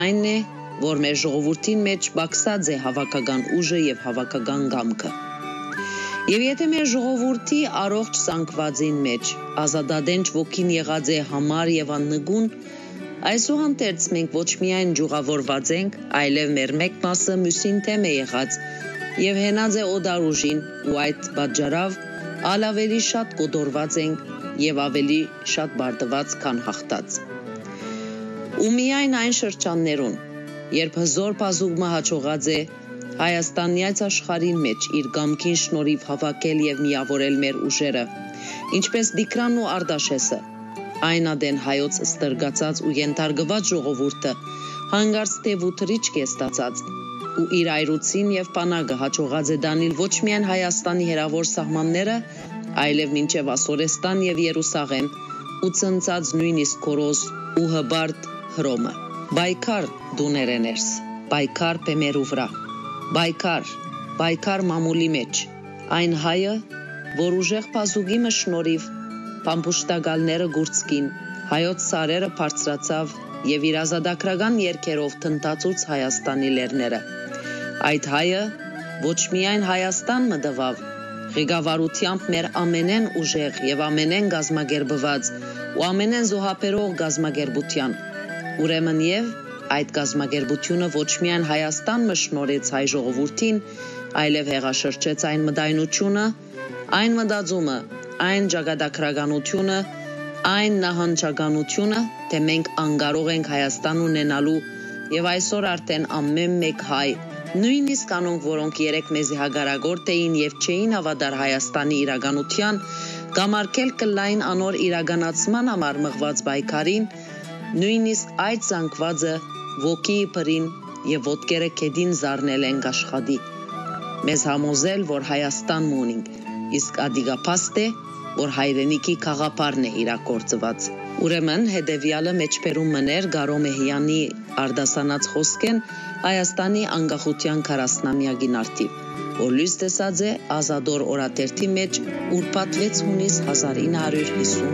Այն է, որ մեր ժողովրդին մեջ բացած է հավաքական ուժը եւ հավաքական գամքը։ Եվ եթե մեր ժողովրդի առողջ սանկվածին մեջ ազատադենչ ոգին եղած է համար եւ աննգուն, այսուհանդերձ մենք ոչ միայն ջուղավորված ենք, այլև մեր մեկ մասը մյուսին թեմ է եղած եւ հենած է օդարուժին ու այդ պատճառով ավելի շատ կոդորված ենք եւ ավելի շատ բարդված, քան հաղթած։ Ու միայն այն շրջաններուն, երբ հզոր բազուկը հաջողած է Հայաստանի այս աշխարհի մեջ իր գամքին շնորհիվ հավաքել եւ միավորել մեր ուժերը, ինչպես Դիկրանն ու Արտաշեսը, այն ադեն հայոց ստրգացած ու ենթարկված ժողովուրդը հանգարց թեւ ու թրիչք է ստացած ու իր այրուցին եւ բանակը հաջողած է դանել ոչ միայն Հայաստանի հերավոր սահմանները, այլև մինչև Ասորեստան եւ Երուսաղեմ ու ցնցած նույնիսկ Քորոզ ու Հբարդ Հռոմը։ Բայկար դուներեներս, բայկար պեմերու վրա, բայկար մամուլի մեջ, այն հայը, որ ուժեղ բազուկի մշնորհիվ պամպուշտագալները գուրցկին, հայոց սարերը բարձրացավ եւ իր ազատագրական երկերով տնտածուց Հայաստանի լեռները։ Այդ հայը ոչ միայն Հայաստան մտավ, ղեկավարությամբ մեր ամենեն ուժեղ եւ ամենեն գազմագերբված ու ամենեն զոհաբերող գազմագերբության։ Ուրեմն եւ այդ գազմագերբությունը ոչ միայն Հայաստան մշնորհեց հայ ժողովրդին, այլև հեղաշրջեց այն մտայնությունը, այն մտածումը, այն ճակատագրականությունը, այն նահանջականությունը, թե մենք անկարող ենք Հայաստան ունենալու եւ այսօր արդեն ամեն մեկ հայ, նույնիսկ անոնք, որոնք երեք մեզի հագարագործ էին եւ չէին հավատար Հայաստանի իրականության, գամարկել կլային անոր իրականացման համար մղված բայկարին, նույնիսկ այդ զանգվածը ոգի պրին եւ ոտքերը կեդին զարնել են աշխատի։ Մեզ համոզել, որ Հայաստան ունենք, իսկ ադիգապաստ է, որ հայրենիքի խաղապարն է իրագործված։ Ուրեմն հետևյալը մեջբերում մներ Գարոմեհյանի արդասանած խոսքեն Հայաստանի անկախության 40-ամյակին արդիվ, որ լույս տեսած է Ազատոր օրաթերթի մեջ, ուր պատվեց հունիս 1950